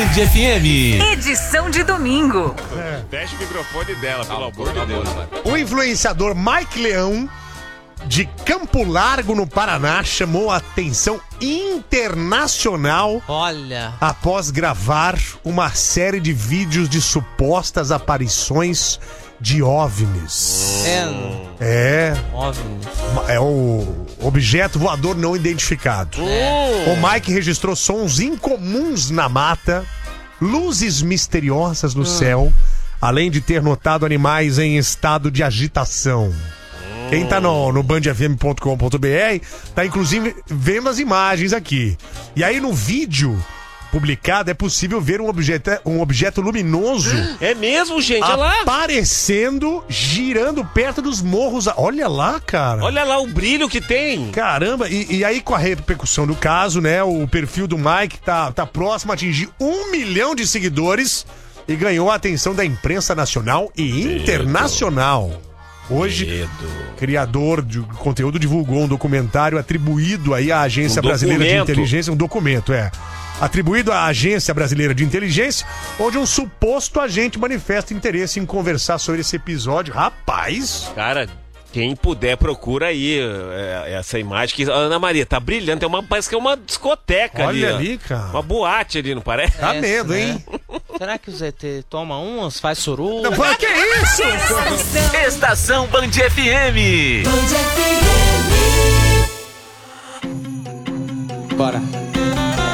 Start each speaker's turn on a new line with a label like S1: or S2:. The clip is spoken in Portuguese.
S1: FM.
S2: Edição de domingo.
S3: Deixa o microfone dela, pelo amor de Deus.
S4: O influenciador Mike Leão, de Campo Largo, no Paraná, chamou a atenção internacional.
S1: Olha.
S4: Após gravar uma série de vídeos de supostas aparições de OVNIs.
S1: OVNIs.
S4: É o objeto voador não identificado. O Mike registrou sons incomuns na mata, luzes misteriosas no céu, além de ter notado animais em estado de agitação. Quem tá no bandfm.com.br tá inclusive vendo as imagens aqui. E aí no vídeo publicado é possível ver um objeto luminoso.
S3: É mesmo, gente? Olha lá.
S4: Aparecendo, girando perto dos morros. Olha lá, cara.
S3: Olha lá o brilho que tem.
S4: Caramba, e aí com a repercussão do caso, né? O perfil do Mike tá próximo a atingir 1 milhão de seguidores e ganhou a atenção da imprensa nacional e internacional. Hoje, criador de conteúdo divulgou um documentário atribuído aí à Agência Brasileira de Inteligência, um documento, atribuído à Agência Brasileira de Inteligência, onde um suposto agente manifesta interesse em conversar sobre esse episódio. Rapaz!
S3: Cara, quem puder, procura aí essa imagem que Ana Maria tá brilhando, parece que é uma discoteca.
S4: Olha
S3: ali,
S4: ali, cara.
S3: Uma boate ali, não parece?
S4: Dá medo, hein?
S1: Será que o ZT toma umas, faz suruba?
S4: Não, que é isso?
S1: Estação Band FM.
S5: Bora.